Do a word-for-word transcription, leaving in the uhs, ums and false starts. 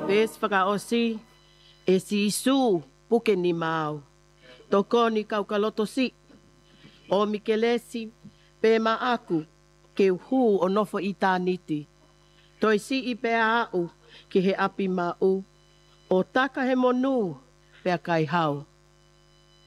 Pes whakaosi, e si isu puke ni mau. Toko ni kaukaloto si, o Mikelesi, pe ma aku, ke uhu o nofo i tāniti. Toi si i pe au, ki he api mau, o taka he monu, pe a kai hau.